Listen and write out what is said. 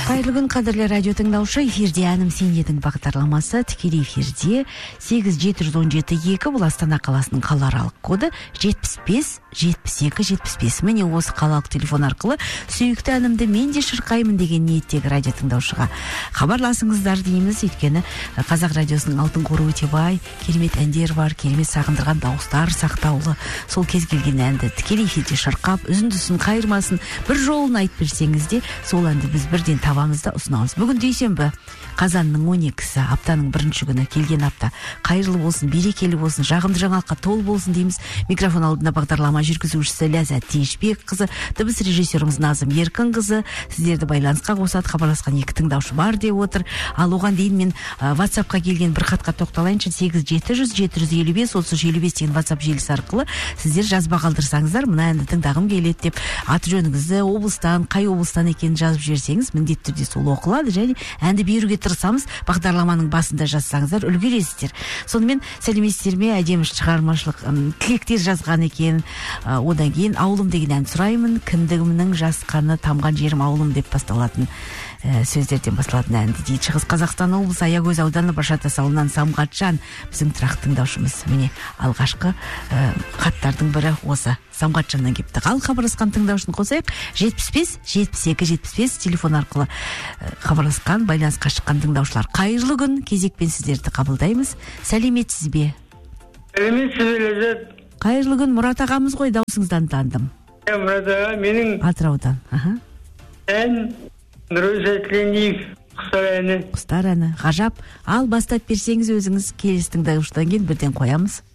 Қайырлы күн, қадірлі радио тыңдаушы. Эфирде әнім сен едің бағдарламасы. Тікелей эфирде 8717-2 бұл Астана қаласының қалааралық коды 75-72-75. Міне осы қалалық телефон арқылы сүйікті әнімді мен де шырқаймын деген ниеттегі радио тыңдаушыға хабарласыңыздар дейміз. Өйткені қазақ радиосының алтын қоры өте бай, керемет әндер бар, керемет сағындырған дауыстар сақтаулы. Сол кез келген әнді тікелей эфирде шырқап, үзіндісін қайырмасын бір жолын айтып берсеңіз де, сол әнді біз бірден табамыз да ұсынамыз. Бүгін дүйсенбі, қазанның 12-сі, аптаның бірінші күні, келген апта қайырлы болсын, берекелі болсын, жағымды жаңалыққа толы болсын дейміз. Микрофон алдында бағдарлама жүргізушісі Ләззат Тиышбек қызы, дыбыс режиссеріміз Назым Еркін қызы. Сіздерді байланысқа қосады, хабарласқан екі тыңдаушы бар деп отыр. Ал оған дейін мен WhatsApp-қа келген бір хатқа тоқталайыншы. 8700-755-3355 деген WhatsApp желісі арқылы сіздер жазба қалдырсаңыздар, мына әнді тыңдағым келеді деп аты жөніңізді, облыстан, қай облыстан екенін жазып жіберсеңіз, міндетті түрде сол оқылады және әнді беруге тырысамыз. Бағдарламаның басында жазсаңыздар үлгересіздер. Сонымен сәлеметсіздер ме? Әдемі шығармашылық тілектер жазған екен. Одан кейін ауылым деген ән сұраймын, кіндігімнің жасқаны тамған жерім ауылым деп басталатын сөздерден басталатын әнді дейді. Шығыс Қазақстан облысы Аягөз ауданы Башатас ауылынан Самғатжан біздің тұрақты тыңдаушымыз. Міне алғашқы хаттардың бірі осы Самғатжаннан кепті. Ал хабарласқан тыңдаушыны қосайық. 75-72-75 телефон арқылы хабарласқан, байланысқа шыққан тыңдаушылар. Қайырлы күн, кезекпен сіздерді қабылдаймыз. Сәлеметсіз бе? Сәлеметсіз бе, Ләззат? Қайырлы күн, Мұрат ағамыз ғой, даусыңыздан таныдым. Мұрат аға, менің Атыраудан. ән Нұрөзат Лениев құстар әні. Құстар әні, ғажап. Ал бастап берсеңіз өзіңіз, келесі тыңдаушыдан кейін бірден қоямыз.